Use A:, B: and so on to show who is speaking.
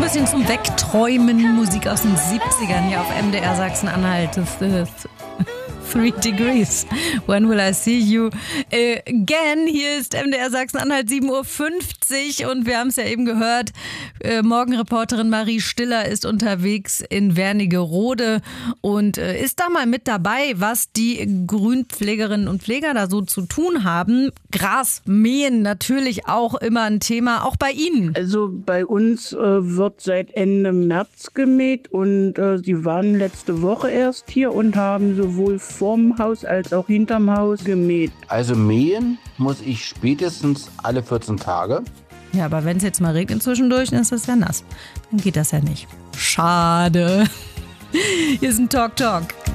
A: bisschen zum Wegträumen. Musik aus den 70ern hier auf MDR Sachsen-Anhalt. 3 Degrees. When will I see you again? Hier ist MDR Sachsen-Anhalt 7.50 Uhr und wir haben es ja eben gehört, Morgenreporterin Marie Stiller ist unterwegs in Wernigerode und ist da mal mit dabei, was die Grünpflegerinnen und Pfleger da so zu tun haben. Gras mähen natürlich auch immer ein Thema, auch bei Ihnen.
B: Also bei uns wird seit Ende März gemäht und sie waren letzte Woche erst hier und haben sowohl vorm Haus als auch hinterm Haus gemäht.
C: Also mähen muss ich spätestens alle 14 Tage.
A: Ja, aber wenn es jetzt mal regnet zwischendurch, dann ist das ja nass. Dann geht das ja nicht. Schade. Hier ist ein Talk.